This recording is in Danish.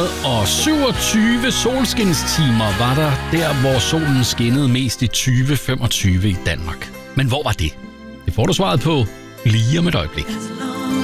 327 solskinstimer var der, hvor solen skinnede mest i 2025 i Danmark. Men hvor var det? Det får du svaret på lige om et øjeblik.